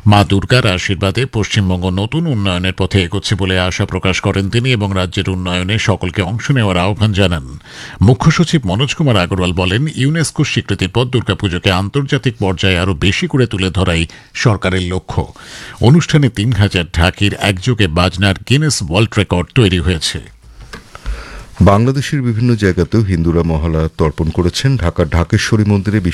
মা দুর্গার আশীর্বাদে পশ্চিমবঙ্গ নতুন উন্নয়নের পথে এগোচ্ছে বলে আশা প্রকাশ করেন তিনি এবং রাজ্যের উন্নয়নে সকলকে অংশ নেওয়ার আহ্বান জানান। মুখ্য সচিব মনোজ কুমার আগরওয়াল বলেন, ইউনেস্কোর স্বীকৃতির পর দুর্গাপুজোকে আন্তর্জাতিক পর্যায়ে আরও বেশি করে তুলে ধরাই সরকারের লক্ষ্য। অনুষ্ঠানে ৩,০০০ ঢাকির একযোগে বাজনার গিনেস ওয়ার্ল্ড রেকর্ড তৈরি হয়েছে। বাংলাদেশের বিভিন্ন জায়গাতেও হিন্দুরা মহালয়া তর্পণ করেছেন। ঢাকার ঢাকেশ্বরী মন্দিরে